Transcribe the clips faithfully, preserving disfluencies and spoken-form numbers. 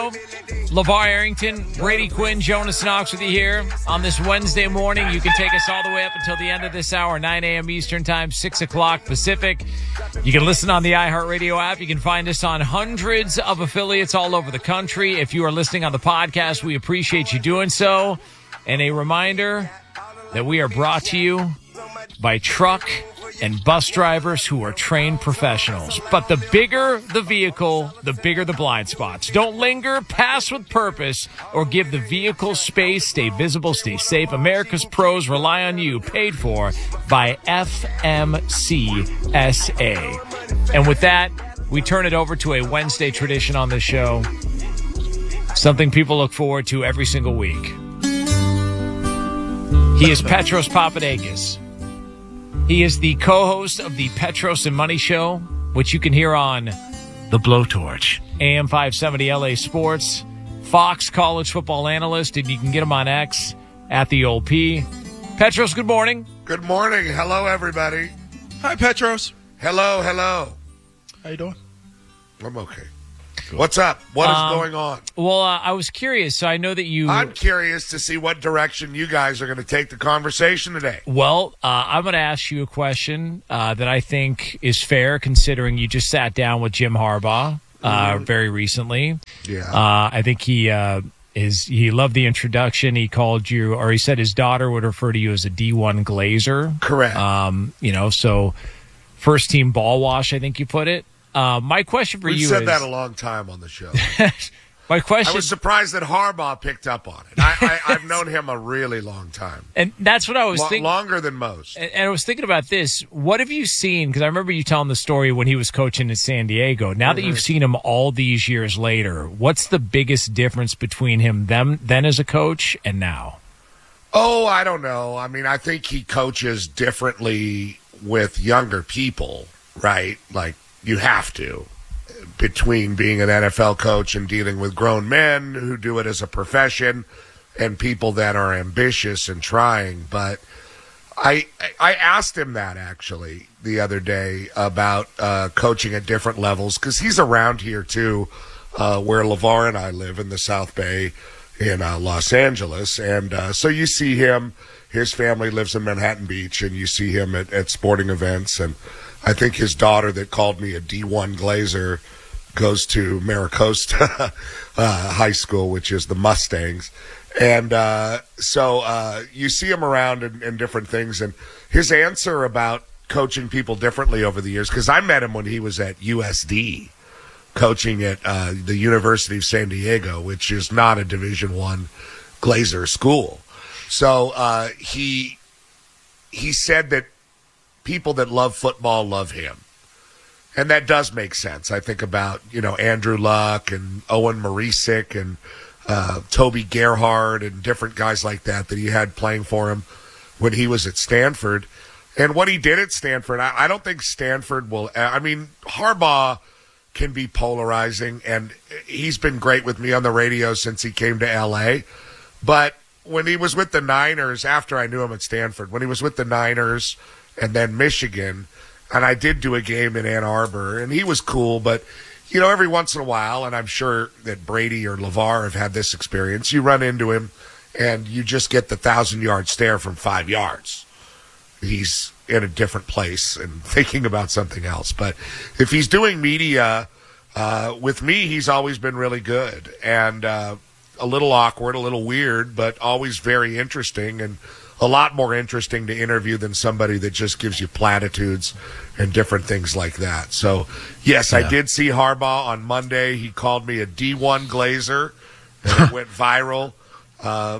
LeVar Arrington, Brady Quinn, Jonas Knox with you here on this Wednesday morning. You can take us all the way up until the end of this hour, nine a.m. Eastern Time, six o'clock Pacific. You can listen on the iHeartRadio app. You can find us on hundreds of affiliates all over the country. If you are listening on the podcast, we appreciate you doing so. And a reminder that we are brought to you by truck and bus drivers who are trained professionals. But the bigger the vehicle, the bigger the blind spots. Don't linger, pass with purpose, or give the vehicle space. Stay visible, stay safe. America's pros rely on you. Paid for by F M C S A. And with that, we turn it over to a Wednesday tradition on this show. Something people look forward to every single week. He is Petros Papadakis. He is the co-host of the Petros and Money Show, which you can hear on The Blowtorch, A M five seventy L A Sports, Fox college football analyst, and you can get him on X at the old P. Petros, good morning. Good morning. Hello, everybody. Hi, Petros. Hello, hello. How you doing? I'm okay. Cool. What's up? What is um, going on? Well, uh, I was curious. So I know that you... I'm curious to see what direction you guys are going to take the conversation today. Well, uh, I'm going to ask you a question uh, that I think is fair, considering you just sat down with Jim Harbaugh uh, mm. very recently. Yeah. Uh, I think he uh, is. He loved the introduction. He called you, or he said his daughter would refer to you as a D one Glazer. Correct. Um, you know, so first team ball wash, I think you put it. Uh, my question for We've you is... We've said that a long time on the show. My question... I was surprised that Harbaugh picked up on it. I, I, I've known him a really long time. And that's what I was L- thinking. Longer than most. And, and I was thinking about this. What have you seen? Because I remember you telling the story when he was coaching in San Diego. Now mm-hmm. that you've seen him all these years later, what's the biggest difference between him them, then as a coach and now? Oh, I don't know. I mean, I think he coaches differently with younger people, right? Like, you have to, between being an N F L coach and dealing with grown men who do it as a profession and people that are ambitious and trying. But I I asked him that, actually, the other day about uh, coaching at different levels, because he's around here, too, uh, where LeVar and I live in the South Bay in uh, Los Angeles. And uh, so you see him, his family lives in Manhattan Beach, and you see him at, at sporting events. And I think his daughter that called me a D one Glazer goes to Maricosta uh, High School, which is the Mustangs. And uh, so uh, you see him around in, in different things. And his answer about coaching people differently over the years, because I met him when he was at U S D, coaching at uh, the University of San Diego, which is not a Division One Glazer school. So uh, he he said that people that love football love him. And that does make sense. I think about, you know, Andrew Luck and Owen Marisic and uh, Toby Gerhard and different guys like that that he had playing for him when he was at Stanford. And what he did at Stanford, I, I don't think Stanford will – I mean, Harbaugh can be polarizing, and he's been great with me on the radio since he came to L A. But when he was with the Niners, after I knew him at Stanford, when he was with the Niners – and then Michigan, and I did do a game in Ann Arbor, and he was cool, but, you know, every once in a while, and I'm sure that Brady or LeVar have had this experience, you run into him, and you just get the thousand-yard stare from five yards. He's in a different place and thinking about something else. But if he's doing media, uh, with me, he's always been really good, and uh, a little awkward, a little weird, but always very interesting, and a lot more interesting to interview than somebody that just gives you platitudes and different things like that. So, yes, yeah. I did see Harbaugh on Monday. He called me a D one Glazer, and it went viral. Uh,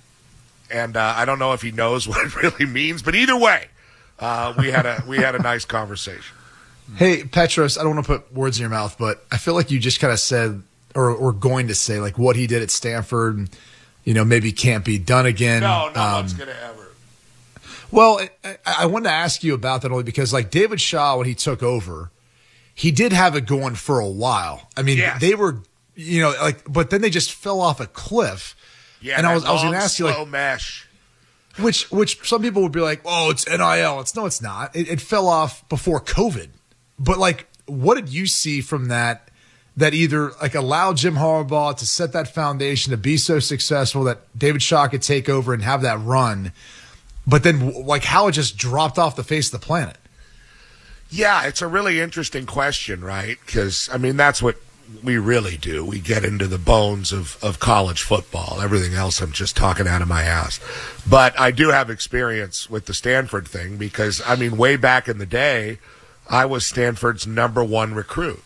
and uh, I don't know if he knows what it really means, but either way, uh, we had a we had a nice conversation. Hey, Petros, I don't want to put words in your mouth, but I feel like you just kind of said, or, or going to say, like what he did at Stanford, you know, maybe can't be done again. No, no um, one's going to ever. Well, I, I wanted to ask you about that only because, like, David Shaw, when he took over, he did have it going for a while. I mean, yes. they were, you know, like, but then they just fell off a cliff. Yeah, and I was, long, I was going to ask you, like, mesh. which, which some people would be like, oh, it's N I L. It's no, it's not. It, it fell off before COVID. But like, what did you see from that that either like allow Jim Harbaugh to set that foundation to be so successful that David Shaw could take over and have that run, but then like how it just dropped off the face of the planet? Yeah, it's a really interesting question, right? Because, I mean, that's what we really do. We get into the bones of, of college football. Everything else I'm just talking out of my ass. But I do have experience with the Stanford thing because, I mean, way back in the day, I was Stanford's number one recruit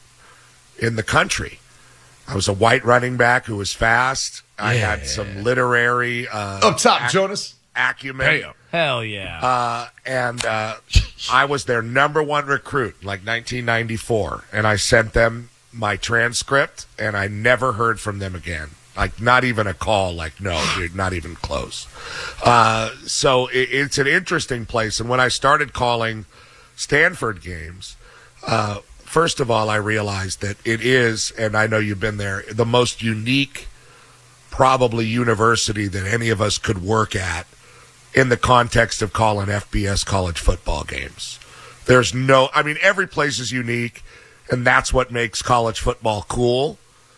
in the country. I was a white running back who was fast. I yeah. had some literary uh, up top, ac- Jonas acumen. Hey, hell yeah! Uh, and uh, I was their number one recruit, like nineteen ninety-four, and I sent them my transcript, and I never heard from them again. Like not even a call. Like no, dude, not even close. Uh, so it, it's an interesting place. And when I started calling Stanford games. Uh, First of all, I realized that it is, and I know you've been there, the most unique, probably, university that any of us could work at in the context of calling F B S college football games. There's no, I mean, every place is unique, and that's what makes college football cool.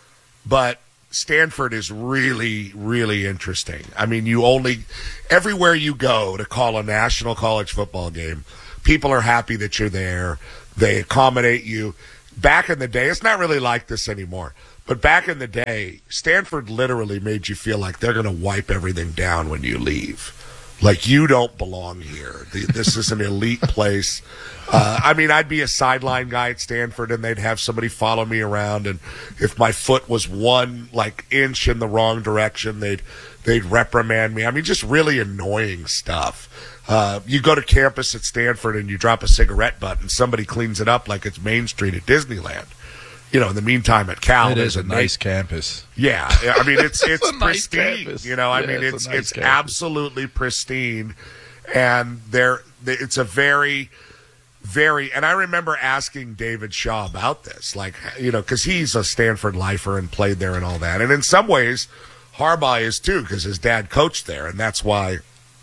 But Stanford is really, really interesting. I mean, you only, everywhere you go to call a national college football game, people are happy that you're there. They accommodate you. Back in the day, it's not really like this anymore, but back in the day, Stanford literally made you feel like they're going to wipe everything down when you leave. Like, you don't belong here. This is an elite place. Uh, I mean, I'd be a sideline guy at Stanford, and they'd have somebody follow me around, and if my foot was one, like, inch in the wrong direction, they'd they'd reprimand me. I mean, just really annoying stuff. Uh, you go to campus at Stanford and you drop a cigarette butt and somebody cleans it up like it's Main Street at Disneyland. You know, in the meantime at Cal, it is a nice they, campus. Yeah, I mean it's it's, it's pristine. Nice you know, I yeah, mean it's it's nice it's campus. absolutely pristine, and there it's a very, very. And I remember asking David Shaw about this, like you know, because he's a Stanford lifer and played there and all that, and in some ways, Harbaugh is too, because his dad coached there, and that's why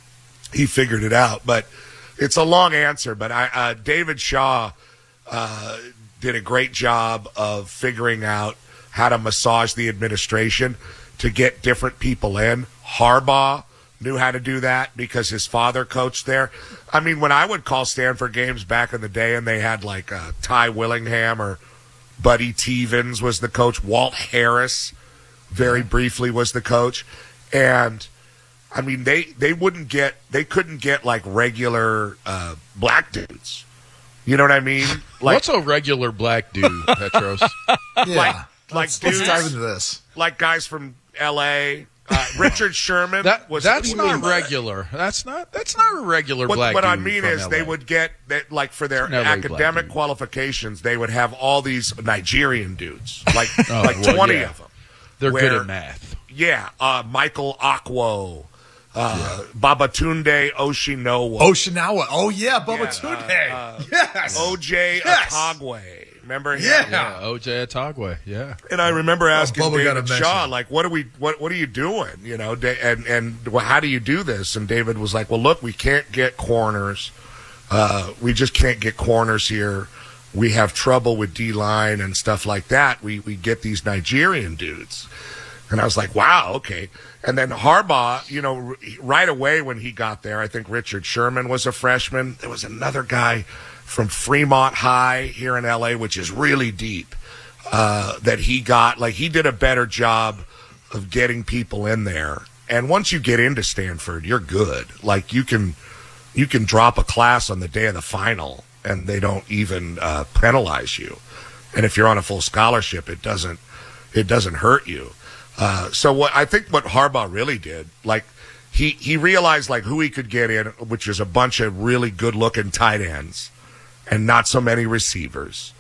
he figured it out. But it's a long answer. But I, uh, David Shaw uh, did a great job of figuring out how to massage the administration to get different people in. Harbaugh knew how to do that because his father coached there. I mean, when I would call Stanford games back in the day and they had like uh, Ty Willingham or Buddy Tevens was the coach, Walt Harris very briefly was the coach, and I mean, they, they wouldn't get, they couldn't get like regular uh, black dudes. You know what I mean? Like, what's a regular black dude, Petros? Yeah. Like, like let's, dudes, let's dive into this. Like guys from L A. Uh, Richard Sherman that, was. That's not regular. That's not. That's not a regular what, black. What dude I mean is, L A. they would get that, like for their academic qualifications, they would have all these Nigerian dudes, like oh, like well, twenty yeah. of them. They're where, good at math. Yeah, uh, Michael Akwo. Uh, yeah. Babatunde Oshinowo. Oshinawa. Oh, yeah, Babatunde. Yeah, uh, uh, yes. O J yes. Atogwe. Remember him? Yeah. yeah, O J Atogwe. Yeah. And I remember asking oh, David Shaw, like, what are we, what, what are you doing? You know, and, and well, how do you do this? And David was like, well, look, we can't get corners. Uh, we just can't get corners here. We have trouble with D-line and stuff like that. We, we get these Nigerian dudes. And I was like, wow, okay. And then Harbaugh, you know, right away when he got there, I think Richard Sherman was a freshman. There was another guy from Fremont High here in L A, which is really deep, uh, that he got. Like, he did a better job of getting people in there. And once you get into Stanford, you're good. Like, you can you can drop a class on the day of the final, and they don't even uh, penalize you. And if you're on a full scholarship, it doesn't it doesn't hurt you. Uh, so what I think what Harbaugh really did, like he, he realized like who he could get in, which is a bunch of really good looking tight ends and not so many receivers.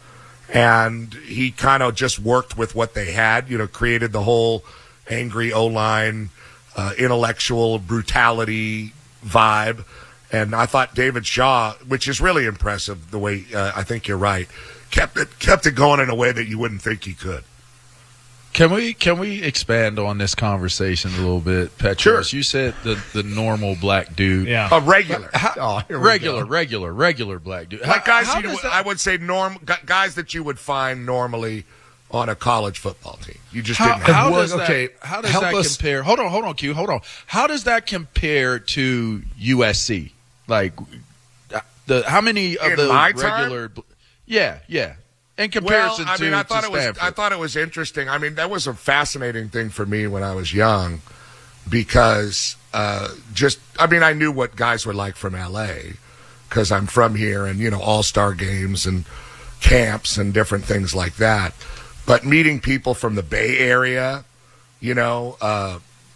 And he kind of just worked with what they had, you know, created the whole angry O-line, uh, intellectual brutality vibe. And I thought David Shaw, which is really impressive the way, uh, I think you're right, kept it, kept it going in a way that you wouldn't think he could. Can we can we expand on this conversation a little bit, Petros? Sure. You said the, the normal black dude. Yeah. A regular. How, oh, regular, regular, regular black dude. Like how, guys, how you, that... I would say norm guys that you would find normally on a college football team. You just how, didn't have how it. does okay, that, how does help that us- compare? Hold on, hold on, Q. Hold on. How does that compare to U S C? Like, the how many of In the my time? regular? Yeah, yeah. In Well, comparison I mean, to, I thought to it was. Stanford. I thought it was interesting. I mean, that was a fascinating thing for me when I was young, because uh, just. I mean, I knew what guys were like from L A because I'm from here, and you know, all-star games and camps and different things like that. But meeting people from the Bay Area, you know, uh,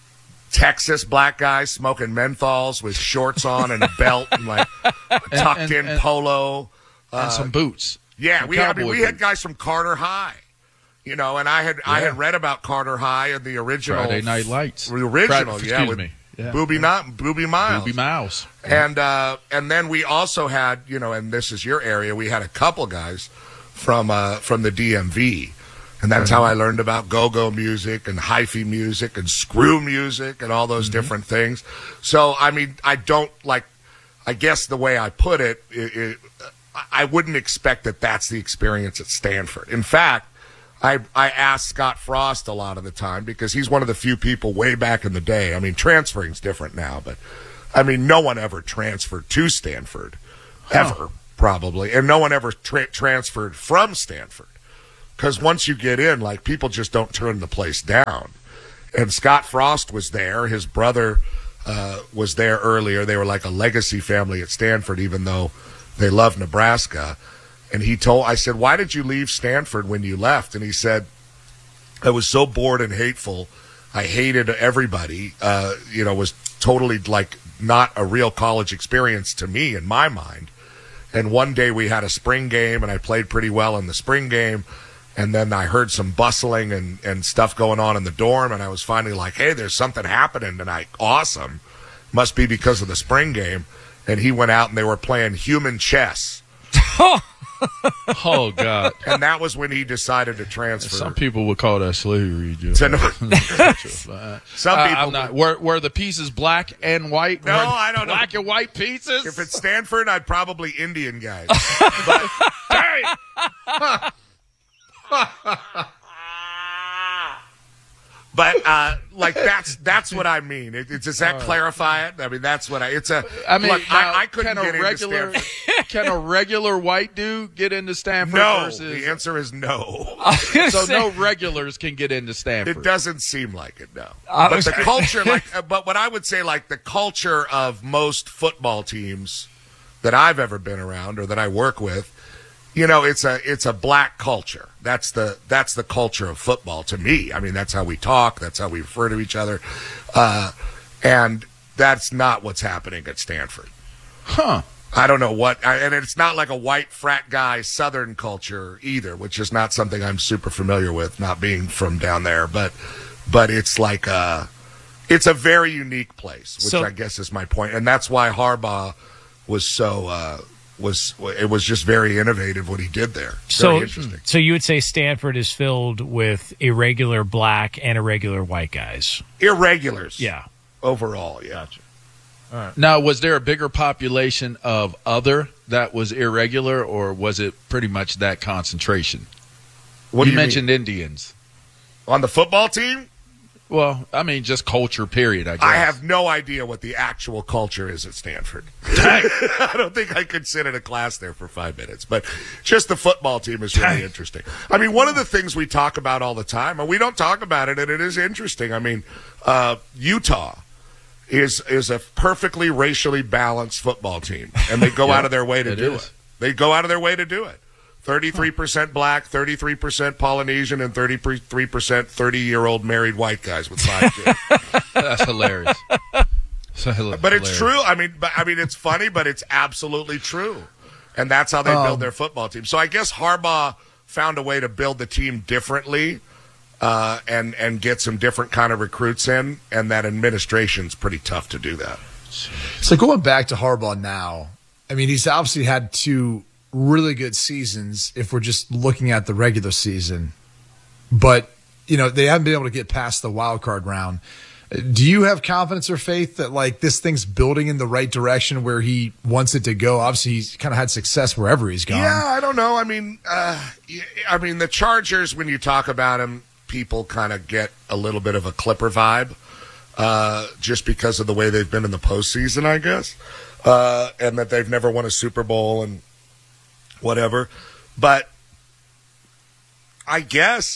Texas black guys smoking menthols with shorts on and a belt and like a tucked in and- and- polo. and uh, some boots. Yeah, Some we I mean, cowboy we had boots. guys from Carter High, you know, and I had I Yeah. had read about Carter High and the original Friday Night Lights. the original, Friday- yeah, excuse with me. Yeah. Booby not Booby Miles, Booby Mouse. and uh, and then we also had, you know, and this is your area, we had a couple guys from uh, from the D M V. And that's how I learned about go-go music and hyphy music and screw music and all those different things. So, I mean, I don't like, I guess the way I put it, it, it, I wouldn't expect that that's the experience at Stanford. In fact, I, I ask Scott Frost a lot of the time because he's one of the few people way back in the day. I mean, transferring's different now, but I mean, no one ever transferred to Stanford, ever, probably. And no one ever tra- transferred from Stanford. Because once you get in, like, people just don't turn the place down. And Scott Frost was there. His brother uh, was there earlier. They were like a legacy family at Stanford, even though they love Nebraska. And he told, I said, why did you leave Stanford when you left? And he said, I was so bored and hateful. I hated everybody. Uh, you know, was totally like not a real college experience to me in my mind. And one day we had a spring game, and I played pretty well in the spring game. And then I heard some bustling and, and stuff going on in the dorm, and I was finally like, hey, there's something happening tonight. Awesome. Must be because of the spring game. And he went out, and they were playing human chess. Oh, God. And that was when he decided to transfer. Some people would call that slavery. Joe. To no- Some Uh, people. I'm not. Were, were the pieces black and white? No, Were I don't know. Black and white pieces? If it's Stanford, I'd probably Indian guys. But uh, like that's that's what I mean. It, it, does that clarify it? I mean, that's what I. It's a. I mean, look, now, I, I couldn't can get a regular into Stanford. can a regular white dude get into Stanford? No, versus, the answer is no. so no regulars can get into Stanford. It doesn't seem like it. No, I but was- the culture, like, uh, but what I would say, like the culture of most football teams that I've ever been around or that I work with, you know, it's a it's a black culture. That's the that's the culture of football to me. I mean, that's how we talk. That's how we refer to each other, uh, and that's not what's happening at Stanford. Huh. I don't know what, I, and it's not like a white frat guy Southern culture either, which is not something I'm super familiar with, not being from down there. But but it's like a it's a very unique place, which So- I guess is my point, and that's why Harbaugh was so. Uh, was it was just very innovative what he did there. Very So, interesting. so you would say Stanford is filled with irregular black and irregular white guys. Irregulars. Yeah. Overall, yeah. Now, was there a bigger population of other that was irregular, or was it pretty much that concentration? What you, do you mentioned mean? Indians. On the football team? Well, I mean, just culture, period, I guess. I have no idea what the actual culture is at Stanford. I don't think I could sit in a class there for five minutes. But just the football team is really interesting. I mean, one of the things we talk about all the time, and we don't talk about it, and it is interesting. I mean, uh, Utah is is a perfectly racially balanced football team, and they go Yeah, out of their way to it do is. it. They go out of their way to do it. thirty-three percent black, thirty-three percent Polynesian, and thirty-three percent thirty-year-old married white guys with five kids. That's hilarious. So hila- But it's hilarious. true. I mean, but, I mean, it's funny, but it's absolutely true. And that's how they Um, build their football team. So I guess Harbaugh found a way to build the team differently uh, and, and get some different kind of recruits in, and that administration's pretty tough to do that. So going back to Harbaugh now, I mean, he's obviously had two really good seasons if we're just looking at the regular season. But, you know, they haven't been able to get past the wild card round. Do you have confidence or faith that like this thing's building in the right direction where he wants it to go? Obviously, he's kind of had success wherever he's gone. Yeah, I don't know. I mean, uh, I mean, the Chargers, when you talk about him, people kind of get a little bit of a Clipper vibe, uh, just because of the way they've been in the postseason, I guess, uh, and that they've never won a Super Bowl and whatever. But I guess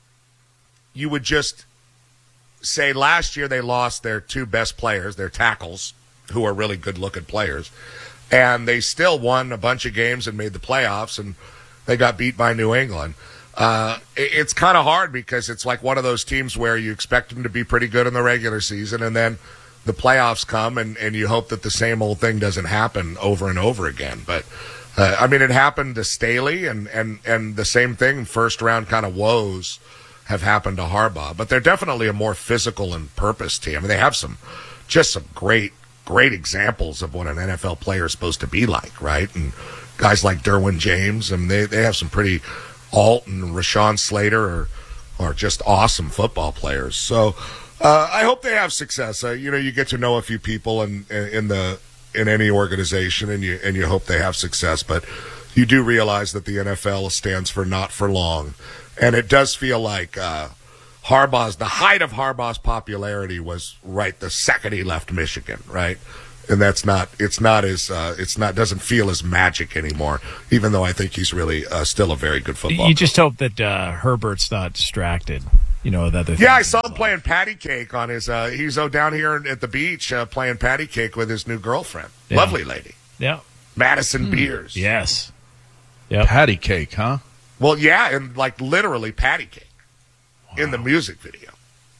you would just say last year they lost their two best players, their tackles, who are really good-looking players, and they still won a bunch of games and made the playoffs, and they got beat by New England. Uh, it, it's kind of hard because it's like one of those teams where you expect them to be pretty good in the regular season, and then the playoffs come, and, and you hope that the same old thing doesn't happen over and over again. But, uh, I mean, it happened to Staley, and, and, and the same thing, first-round kind of woes have happened to Harbaugh, but they're definitely a more physical and purpose team. I mean, they have some, just some great, great examples of what an N F L player is supposed to be like, right? And guys like Derwin James, and they, they have some pretty, Alt and Rashawn Slater are, are just awesome football players. So uh, I hope they have success. Uh, you know, you get to know a few people in, in the in any organization, and you and you hope they have success. But you do realize that the N F L stands for not for long. And it does feel like uh, Harbaugh's, the height of Harbaugh's popularity was right the second he left Michigan, right? And that's not, it's not as, uh, it's not, doesn't feel as magic anymore, even though I think he's really uh, still a very good football You player. just hope that uh, Herbert's not distracted, you know, that Yeah, I saw him playing patty cake on his, uh, he's oh, down here at the beach uh, playing patty cake with his new girlfriend. Yeah. Lovely lady. Yeah. Madison hmm. Beers. Yes. Yep. Patty cake, huh? Well, yeah, and like literally patty cake wow. in the music video.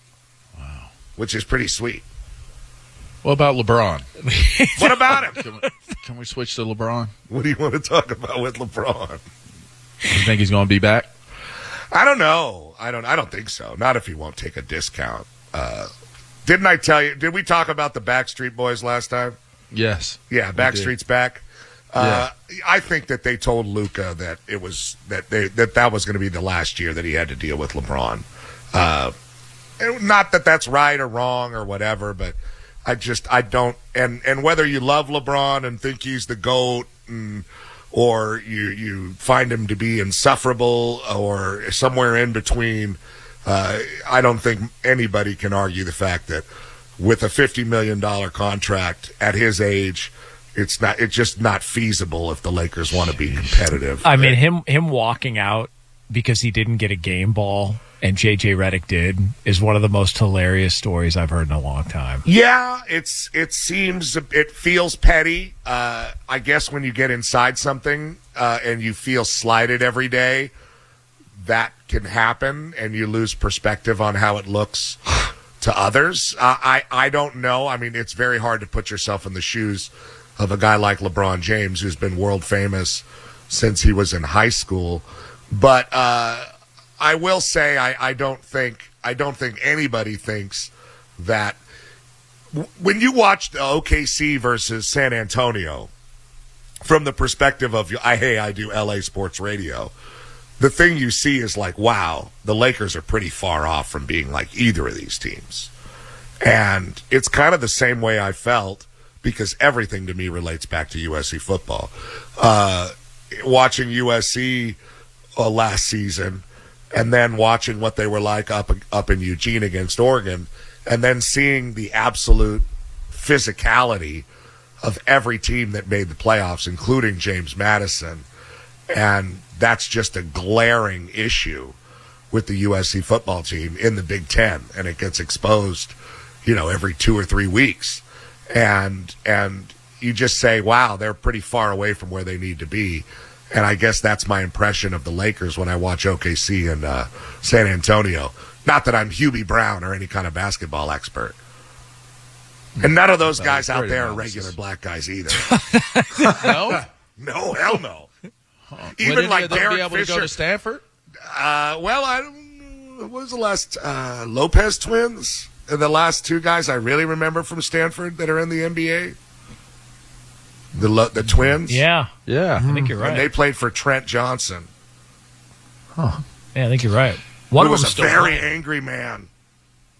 Wow. Which is pretty sweet. What about LeBron? What about him? Can we, can we switch to LeBron? What do you want to talk about with LeBron? You think he's going to be back? I don't know. I don't I don't think so. Not if he won't take a discount. Uh, didn't I tell you? Did we talk about the Backstreet Boys last time? Yes. Yeah, Backstreet's back. Uh, yeah. I think that they told Luka that it was that they that that was going to be the last year that he had to deal with LeBron. Uh, not that that's right or wrong or whatever, but I just I don't. And and whether you love LeBron and think he's the GOAT, and, or you you find him to be insufferable or somewhere in between, uh, I don't think anybody can argue the fact that with a fifty million dollars contract at his age, It's not. It's just not feasible if the Lakers want to be competitive. I mean, him him walking out because he didn't get a game ball and J J Redick did is one of the most hilarious stories I've heard in a long time. Yeah, it's it seems it feels petty. Uh, I guess when you get inside something uh, and you feel slighted every day, that can happen, and you lose perspective on how it looks to others. Uh, I I don't know. I mean, it's very hard to put yourself in the shoes of a guy like LeBron James, who's been world famous since he was in high school. But uh, I will say I, I don't think I don't think anybody thinks that w- when you watch the O K C versus San Antonio from the perspective of I hey I do L A sports radio, the thing you see is like, wow, the Lakers are pretty far off from being like either of these teams. And it's kind of the same way I felt, because everything to me relates back to U S C football. Uh, watching U S C uh, last season, and then watching what they were like up up in Eugene against Oregon, and then seeing the absolute physicality of every team that made the playoffs, including James Madison. And that's just a glaring issue with the U S C football team in the Big Ten, and it gets exposed, you know, every two or three weeks. And and you just say, wow, they're pretty far away from where they need to be. And I guess that's my impression of the Lakers when I watch O K C and uh, San Antonio. Not that I'm Hubie Brown or any kind of basketball expert. And none of those guys out there are regular black guys either. No? No, hell no. Huh. Even Would any like of them Derek be able Fisher. to go to Stanford? Uh, well, I don't, what was the last uh, Lopez twins? And the last two guys I really remember from Stanford that are in the N B A. The the twins. Yeah, yeah, I think you're right. And they played for Trent Johnson. Huh? Yeah, I think you're right. One Who of was them a very playing. angry man.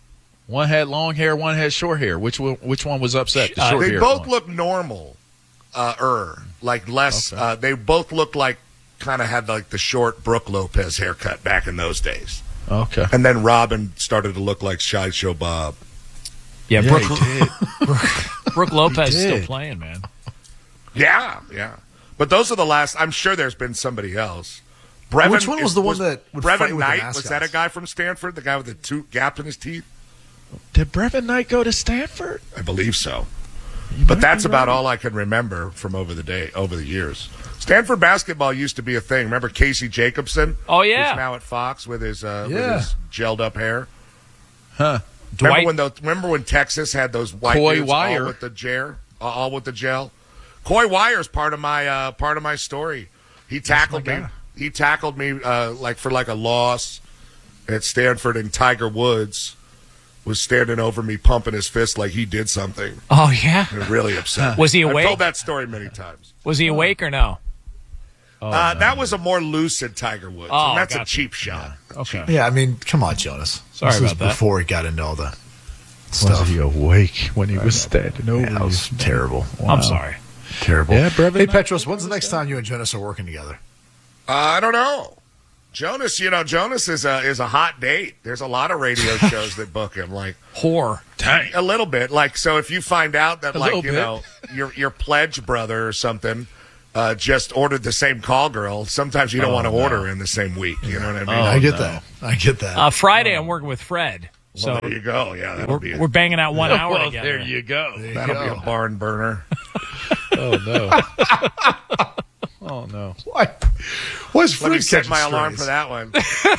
One had long hair, one had short hair. Which one, which one was upset? The uh, short they hair both one. look normal, uh, er, like less. Okay. Uh, they both looked like kind of had like the short Brooke Lopez haircut back in those days. Okay. And then Robin started to look like Sideshow Bob. Yeah, Yeah, Brooke, he did. Brooke, Brooke Lopez is still did. playing, man. Yeah, yeah. But those are the last. I'm sure there's been somebody else. Brevin, Which one was the one that would fight Brevin with the Knight? Was that a mascots? guy from Stanford? The guy with the two gaps in his teeth? Did Brevin Knight go to Stanford? I believe so. You But might that's be about right. all I can remember from over the day, over the years. Stanford basketball used to be a thing. Remember Casey Jacobson? Oh, yeah. Who's now at Fox with his uh, Yeah. with his gelled up hair. Huh. Remember Dwight- when those? Remember when Texas had those white Coy dudes Wire. all with the gel, all with the gel? Coy Wire's part of my uh, part of my story. He tackled my me. guy. He tackled me uh, like for like a loss at Stanford, and Tiger Woods was standing over me, pumping his fist like he did something. Oh, yeah? And really upset. Was he I've awake? told that story many times. Was he awake or no? Oh, uh, no. That was a more lucid Tiger Woods. Oh, and that's a gotcha. cheap shot. Okay. Yeah, I mean, come on, Jonas. Sorry this was about that. before he got into all the Was stuff. he awake when he was standing over Yeah, that was you? terrible. I'm sorry. Terrible. Yeah, Brevin Hey, Knight- Petros, when's the next time you and Jonas are working together? Uh, I don't know. Jonas, you know, Jonas is a is a hot date. There's a lot of radio shows that book him, like Whore. Dang. a little bit. Like, so if you find out that, A like, little you bit. know, your your pledge brother or something uh, just ordered the same call girl, sometimes you don't Oh, want to no. order in the same week. You know what I mean? Oh, I get no. that. I get that. Uh, Friday, I'm working with Fred. So Well, there you go. Yeah, that'll be we're, a, we're banging out one hour Well, together. there you go. There you that'll go. be a barn burner. Oh, no. Oh, no. Why? Why's Let me Fred set catching my alarm for strays? that one.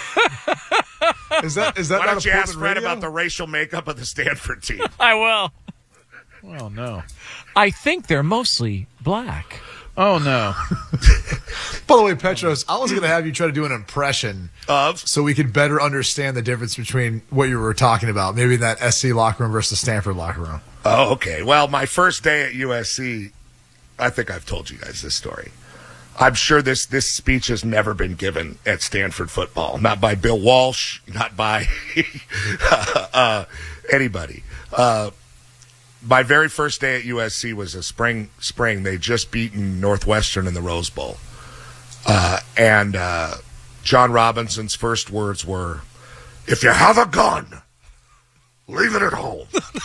Is that is that Why not don't a you ask Portland Fred radio? about the racial makeup of the Stanford team? I will. Oh, no. I think they're mostly black. Oh, no. By the way, Petros, I was going to have you try to do an impression Of? so we could better understand the difference between what you were talking about. Maybe that S C locker room versus the Stanford locker room. Oh, okay. Well, my first day at U S C, I think I've told you guys this story. I'm sure this, this speech has never been given at Stanford football. Not by Bill Walsh, not by uh, anybody. Uh, my very first day at U S C was a spring. Spring. They just beaten Northwestern in the Rose Bowl, uh, and uh, John Robinson's first words were, "If you have a gun, leave it at home."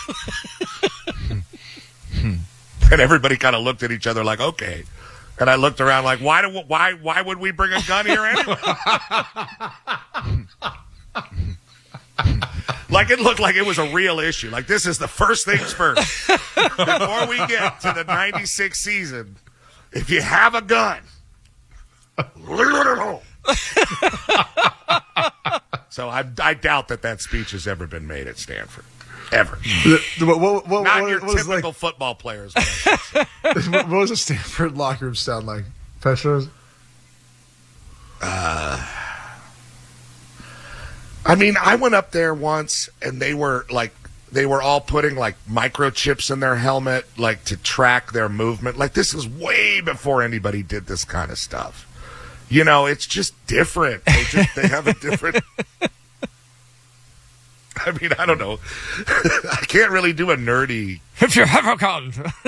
And everybody kind of looked at each other like, "Okay." And I looked around like, "Why do why why would we bring a gun here anyway?" Like it looked like it was a real issue. Like this is the first things first. Before we get to the ninety-six season, if you have a gun, leave it at home. So I, I doubt that that speech has ever been made at Stanford. Ever. The- the- what, what, what, Not what- your what was typical like, football players. what I should say. what was the Stanford locker room sound like? Petros? I mean, I went up there once and they were like, they were all putting like microchips in their helmet, like to track their movement. Like this is way before anybody did this kind of stuff. You know, it's just different. They just, they have a different. I mean, I don't know. I can't really do a nerdy. If you have a gun.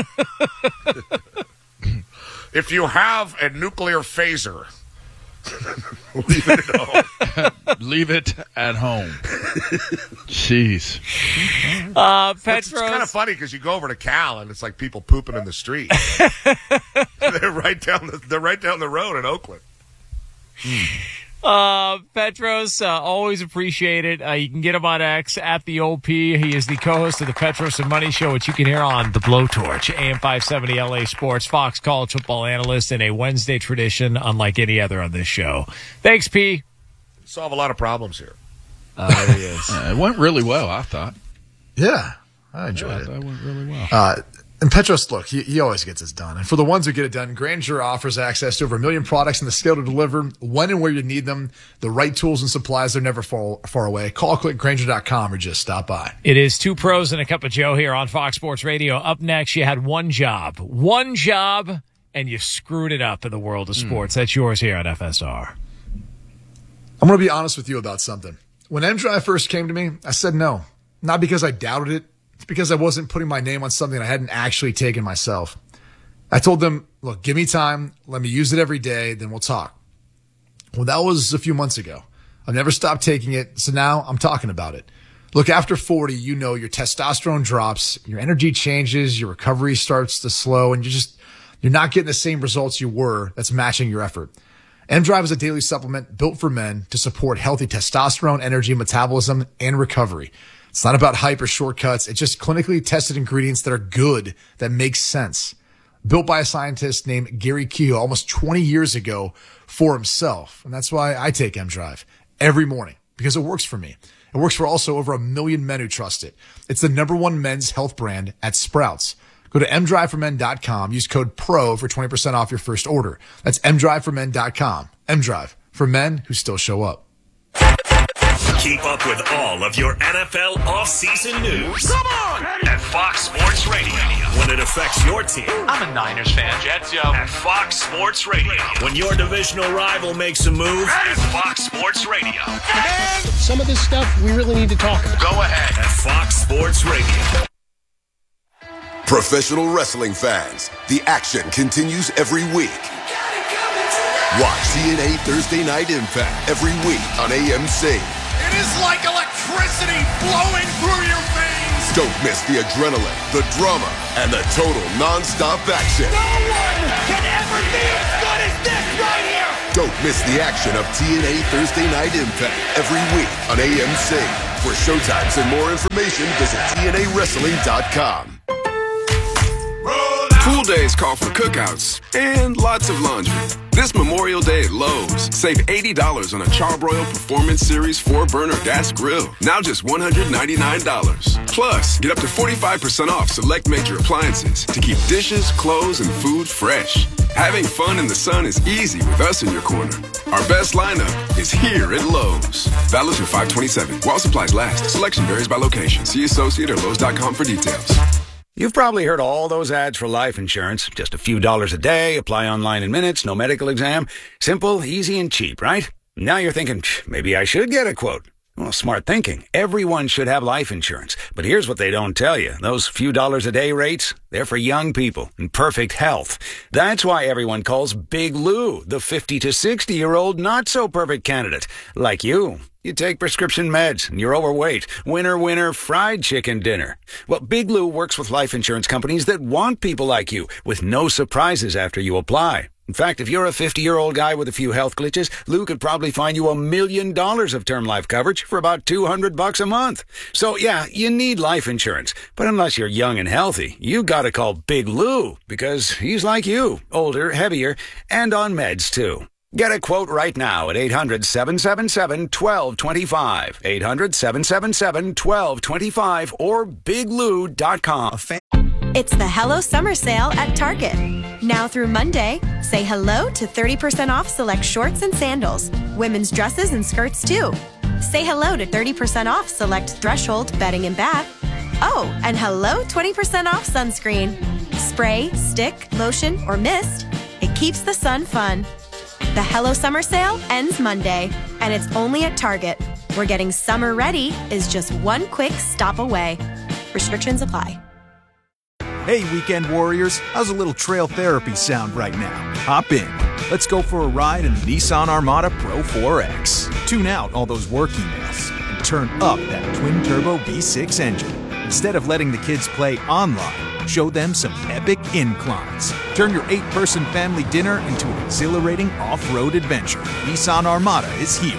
If you have a nuclear phaser, leave it at home. Leave it at home. Jeez. Uh, It's, Petros. it's kind of funny because you go over to Cal and it's like people pooping in the street. they're right down the they're right down the road in Oakland. Uh, Petros, uh, always appreciate it. Uh, you can get him on X at the O P. He is the co-host of the Petros and Money Show, which you can hear on the Blowtorch, A M five seventy L A Sports, Fox College football analyst, and a Wednesday tradition unlike any other on this show. Thanks, P. Solve a lot of problems here. Uh, there he is. Uh, it went really well, I thought. Yeah, I Yeah, enjoyed I it. thought it went really well. Uh, and Petros, look, he, he always gets this done. And for the ones who get it done, Grainger offers access to over a million products and the scale to deliver when and where you need them. The right tools and supplies, they're never far, far away. Call, click Grainger dot com or just stop by. It is Two Pros and a Cup of Joe here on Fox Sports Radio. Up next, you had one job. One job, and you screwed it up in the world of sports. That's yours here on F S R. I'm going to be honest with you about something. When M Drive first came to me, I said no. not because I doubted it. It's because I wasn't putting my name on something I hadn't actually taken myself. I told them, look, give me time. Let me use it every day. Then we'll talk. Well, that was a few months ago. I've never stopped taking it. So now I'm talking about it. Look, after forty, you know, your testosterone drops, your energy changes, your recovery starts to slow, and you're just, you're not getting the same results you were that's matching your effort. M-Drive is a daily supplement built for men to support healthy testosterone, energy, metabolism, and recovery. It's not about hype or shortcuts. It's just clinically tested ingredients that are good, that make sense. Built by a scientist named Gary Kehoe almost twenty years ago for himself. And that's why I take M-Drive every morning, because it works for me. It works for also over a million men who trust it. It's the number one men's health brand at Sprouts. Go to m drive for men dot com. Use code PRO for twenty percent off your first order. That's m drive for men dot com. M-Drive, for men who still show up. Keep up with all of your N F L offseason news. Come on! At Fox Sports Radio. When it affects your team. I'm a Niners fan. Jets, yo. At Fox Sports Radio. When your divisional rival makes a move. At Fox Sports Radio. And some of this stuff we really need to talk about. Go ahead. At Fox Sports Radio. Professional wrestling fans, the action continues every week. Watch T N A Thursday Night Impact every week on A M C. It is like electricity flowing through your veins. Don't miss the adrenaline, the drama, and the total non-stop action. No one can ever be as good as this right here. Don't miss the action of T N A Thursday Night Impact every week on A M C. For showtimes and more information, visit T N A wrestling dot com. Pool days call for cookouts and lots of laundry. This Memorial Day at Lowe's, save eighty dollars on a Charbroil Performance Series four burner gas grill. Now just one hundred ninety-nine dollars. Plus, get up to forty-five percent off select major appliances to keep dishes, clothes, and food fresh. Having fun in the sun is easy with us in your corner. Our best lineup is here at Lowe's. Valid through five twenty-seven. While supplies last. Selection varies by location. See associate or Lowe's dot com for details. You've probably heard all those ads for life insurance. Just a few dollars a day, apply online in minutes, no medical exam. Simple, easy, and cheap, right? Now you're thinking, maybe I should get a quote. Well, smart thinking. Everyone should have life insurance. But here's what they don't tell you. Those few dollars a day rates, they're for young people in perfect health. That's why everyone calls Big Lou the fifty to sixty-year-old not-so-perfect candidate. Like you. You take prescription meds and you're overweight. Winner, winner, fried chicken dinner. Well, Big Lou works with life insurance companies that want people like you with no surprises after you apply. In fact, if you're a fifty-year-old guy with a few health glitches, Lou could probably find you a million dollars of term life coverage for about two hundred bucks a month. So yeah, you need life insurance. But unless you're young and healthy, you gotta call Big Lou because he's like you, older, heavier, and on meds too. Get a quote right now at eight hundred, seven seven seven, one two two five, eight hundred, seven seven seven, one two two five, or big lou dot com. It's the Hello Summer Sale at Target. Now through Monday, say hello to thirty percent off select shorts and sandals, women's dresses and skirts too. Say hello to thirty percent off select Threshold bedding and bath. Oh, and hello twenty percent off sunscreen. Spray, stick, lotion, or mist. It keeps the sun fun. The Hello Summer Sale ends Monday, and it's only at Target, where getting summer ready is just one quick stop away. Restrictions apply. Hey, weekend warriors, how's a little trail therapy sound right now? Hop in. Let's go for a ride in the Nissan Armada Pro four X. Tune out all those work emails and turn up that twin-turbo V six engine. Instead of letting the kids play online, show them some epic inclines. Turn your eight-person family dinner into an exhilarating off-road adventure. Nissan Armada is here.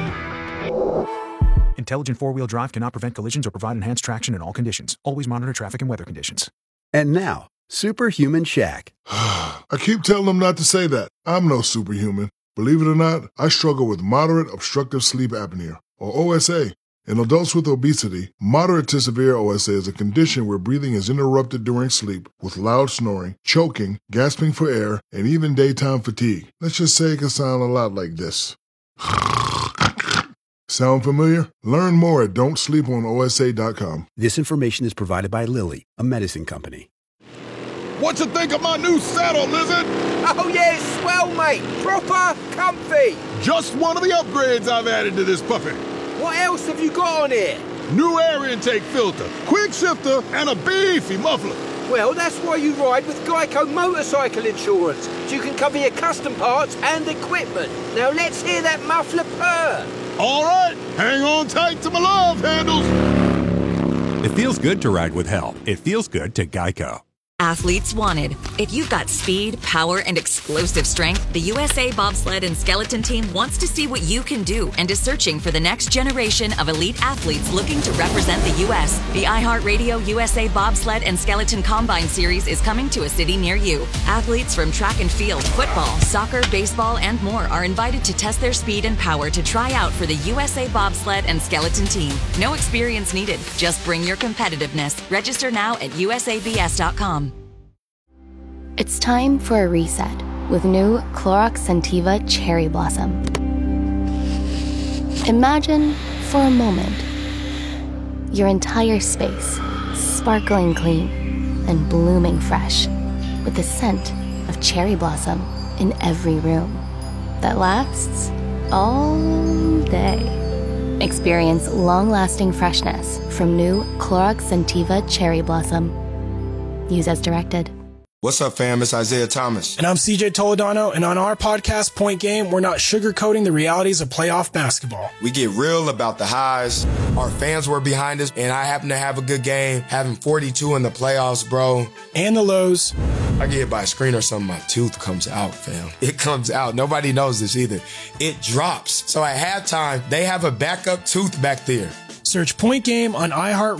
Intelligent four-wheel drive cannot prevent collisions or provide enhanced traction in all conditions. Always monitor traffic and weather conditions. And now, Superhuman Shaq. I keep telling them not to say that. I'm no superhuman. Believe it or not, I struggle with moderate obstructive sleep apnea, or O S A. In adults with obesity, moderate to severe O S A is a condition where breathing is interrupted during sleep with loud snoring, choking, gasping for air, and even daytime fatigue. Let's just say it can sound a lot like this. Sound familiar? Learn more at don't sleep on O S A dot com. This information is provided by Lilly, a medicine company. What you think of my new saddle, Lizard? Oh yeah, it's swell, mate. Proper comfy. Just one of the upgrades I've added to this puppy. What else have you got on here? new air intake filter, quick shifter, and a beefy muffler. Well, that's why you ride with Geico Motorcycle Insurance, so you can cover your custom parts and equipment. Now let's hear that muffler purr. All right, hang on tight to my love handles. It feels good to ride with help. It feels good to Geico. Athletes wanted. If you've got speed, power, and explosive strength, the U S A Bobsled and Skeleton Team wants to see what you can do and is searching for the next generation of elite athletes looking to represent the U S The iHeartRadio U S A Bobsled and Skeleton Combine Series is coming to a city near you. Athletes from track and field, football, soccer, baseball, and more are invited to test their speed and power to try out for the U S A Bobsled and Skeleton Team. No experience needed. Just bring your competitiveness. Register now at U S A B S dot com. It's time for a reset with new Clorox Scentiva Cherry Blossom. Imagine, for a moment, your entire space sparkling clean and blooming fresh with the scent of cherry blossom in every room that lasts all day. Experience long-lasting freshness from new Clorox Scentiva Cherry Blossom. Use as directed. What's up, fam? It's Isaiah Thomas. And I'm C J Toledano, and on our podcast, Point Game, we're not sugarcoating the realities of playoff basketball. We get real about the highs. Our fans were behind us, and I happen to have a good game, having forty-two in the playoffs, bro. And the lows. I get hit by a screen or something, my tooth comes out, fam. It comes out. Nobody knows this either. It drops. So at halftime, they have a backup tooth back there. Search Point Game on iHeart